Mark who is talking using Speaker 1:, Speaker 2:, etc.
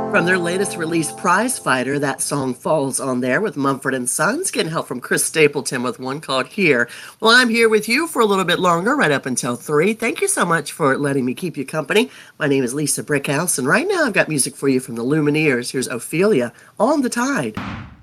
Speaker 1: From their latest release, Prize Fighter, that song falls on there with Mumford and Sons, getting help from Chris Stapleton with one called Here. Well, I'm here with you for a little bit longer, right up until 3. Thank you so much for letting me keep you company. My name is Lisa Brickhouse, and right now I've got music for you from the Lumineers. Here's Ophelia, On the Tide.